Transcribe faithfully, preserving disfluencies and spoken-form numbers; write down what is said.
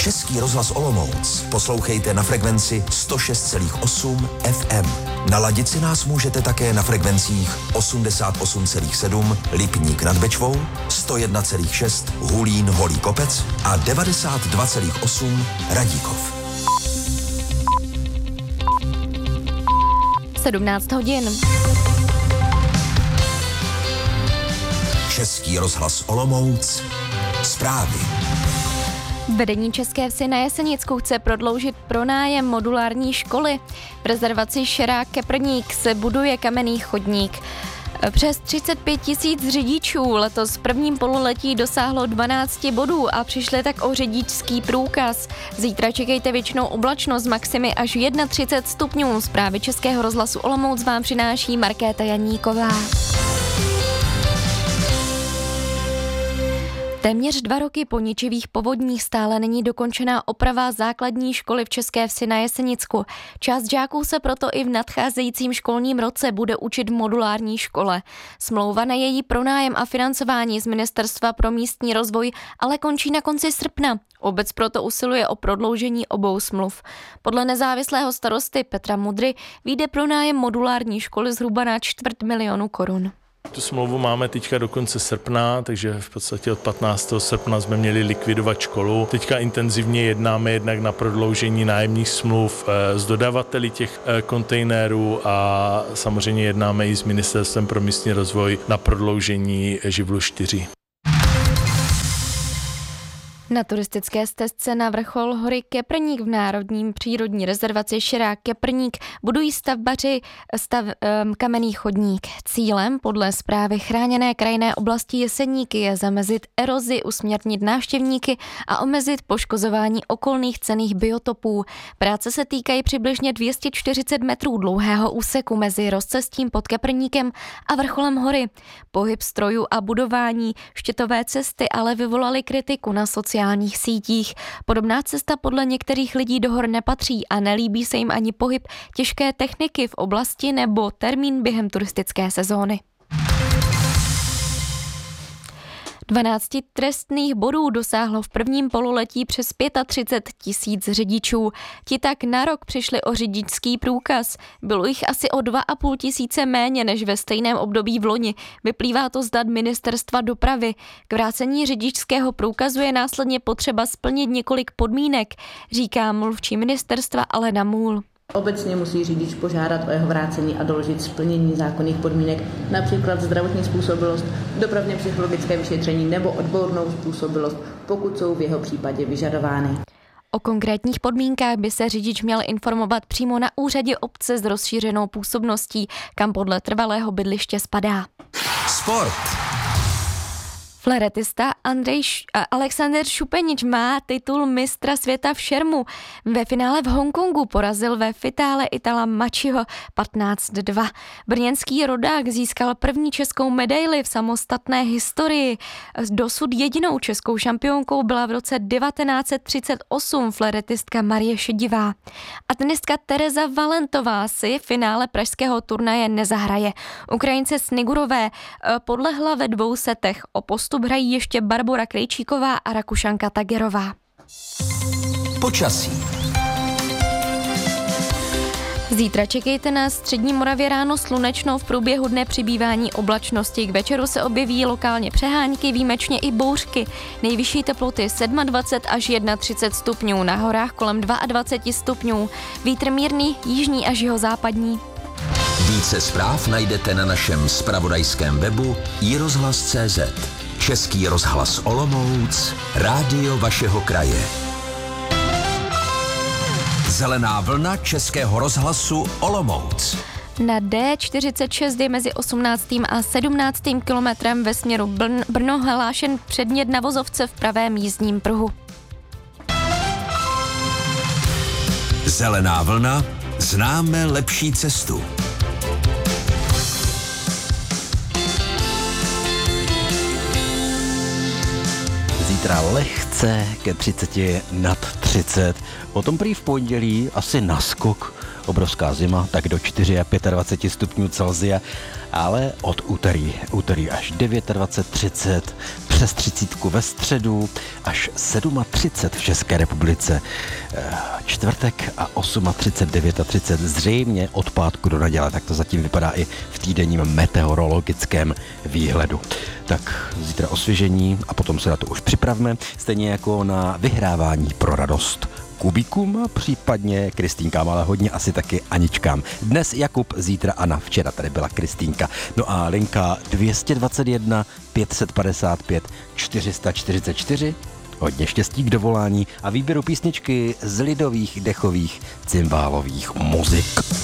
Český rozhlas Olomouc poslouchejte na frekvenci sto šest celá osm F M. Naladit si nás můžete také na frekvencích osmdesát osm celá sedm Lipník nad Bečvou, sto jedna celá šest Hulín Holý Kopec a devadesát dva celá osm Radíkov. sedmnáct hodin. Český rozhlas Olomouc. Zprávy. Vedení České Vsi na Jesenicku chce prodloužit pronájem modulární školy. V rezervaci Šerák Keprník se buduje kamenný chodník. Přes třicet pět tisíc řidičů letos v prvním pololetí dosáhlo dvanáct bodů a přišli tak o řidičský průkaz. Zítra čekejte většinou oblačnost s maximy až třicet jedna stupňů. Zprávy Českého rozhlasu Olomouc vám přináší Markéta Janíková. Téměř dva roky po ničivých povodních stále není dokončená oprava základní školy v České Vsi na Jesenicku. Část žáků se proto i v nadcházejícím školním roce bude učit v modulární škole. Smlouva na její pronájem a financování z Ministerstva pro místní rozvoj ale končí na konci srpna. Obec proto usiluje o prodloužení obou smluv. Podle nezávislého starosty Petra Mudry vyjde pronájem modulární školy zhruba na čtvrt milionu korun. Tu smlouvu máme teďka do konce srpna, takže v podstatě od patnáctého srpna jsme měli likvidovat školu. Teďka intenzivně jednáme jednak na prodloužení nájemních smluv s dodavateli těch kontejnerů a samozřejmě jednáme i s Ministerstvem pro místní rozvoj na prodloužení živlu čtyři. Na turistické stezce na vrchol hory Keprník v národním přírodní rezervaci Šerák Keprník budují stavbaři stav, um, kamenný chodník. Cílem podle správy chráněné krajinné oblasti Jeseníky je zamezit erozi, usměrnit návštěvníky a omezit poškozování okolních cenných biotopů. Práce se týkají přibližně dvě stě čtyřicet metrů dlouhého úseku mezi rozcestím pod Keprníkem a vrcholem hory. Pohyb strojů a budování štětové cesty ale vyvolaly kritiku na sociální sociálních sítích. Podobná cesta podle některých lidí do hor nepatří a nelíbí se jim ani pohyb těžké techniky v oblasti nebo termín během turistické sezóny. dvanáct trestných bodů dosáhlo v prvním pololetí přes třicet pět tisíc řidičů. Ti tak na rok přišli o řidičský průkaz. Bylo jich asi o dva a půl tisíce méně než ve stejném období v loni. Vyplývá to z dat Ministerstva dopravy. K vrácení řidičského průkazu je následně potřeba splnit několik podmínek, říká mluvčí ministerstva Alena Můl. Obecně musí řidič požádat o jeho vrácení a doložit splnění zákonných podmínek, například zdravotní způsobilost, dopravně psychologické vyšetření nebo odbornou způsobilost, pokud jsou v jeho případě vyžadovány. O konkrétních podmínkách by se řidič měl informovat přímo na úřadě obce s rozšířenou působností, kam podle trvalého bydliště spadá. Sport. Fléretista Andrej Š- Alexander Šupenič má titul mistra světa v šermu. Ve finále v Hongkongu porazil ve finále Itala Mačiho patnáct dva. Brněnský rodák získal první českou medaili v samostatné historii. Dosud jedinou českou šampionkou byla v roce devatenáct set třicet osm fléretistka Marie Šedivá. A tenistka Tereza Valentová si finále pražského turnaje nezahraje. Ukrajince Snigurové podlehla ve dvou setech. O postup hrají ještě Barbora Krejčíková a Rakušanka Tagerová. Počasí. Zítra čekejte na střední Moravě ráno slunečno, v průběhu dne přibývání oblačnosti. K večeru se objeví lokálně přehánky, výjimečně i bouřky. Nejvyšší teploty dvacet sedm až třicet jedna stupňů, na horách kolem dvacet dva stupňů. Vítr mírný, jižní až jihozápadní. Více zpráv najdete na našem zpravodajském webu i rozhlas tečka cé zet. Český rozhlas Olomouc, rádio vašeho kraje. Zelená vlna Českého rozhlasu Olomouc. Na D čtyřicet šest je mezi osmnáctým a sedmnáctým kilometrem ve směru Brn- Brno hlášen předmět na vozovce v pravém jízdním pruhu. Zelená vlna, známe lepší cestu. Zítra lehce ke třiceti nad třicet. Potom prý v pondělí asi naskok. Obrovská zima, tak do dvacet čtyři stupňů Celsia, ale od úterý, úterý až dvacet devět třicet. přes třicítku ve středu, až třicet sedm v České republice. Čtvrtek a třicet osm, třicet devět, zřejmě od pátku do neděle, tak to zatím vypadá i v týdenním meteorologickém výhledu. Tak zítra osvěžení a potom se na to už připravme, stejně jako na vyhrávání pro radost Kubíkům, případně Kristýnkám, ale hodně asi taky Aničkám. Dnes Jakub, zítra Anna, včera tady byla Kristýnka. No a linka dvě stě dvacet jedna, pět set padesát pět, čtyři sta čtyřicet čtyři. Hodně štěstí k dovolání a výběru písničky z lidových dechových cymbálových muzik.